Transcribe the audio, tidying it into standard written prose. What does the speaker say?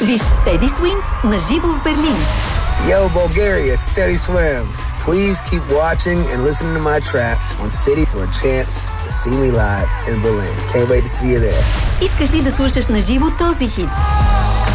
Виж Teddy Swims на живо в Берлин. Yo, Bulgaria, it's Teddy Swims. Please keep watching and listening to my tracks on City for a chance to see me live in Berlin. Can't wait to see you there. Искаш ли да слушаш на живо този хит?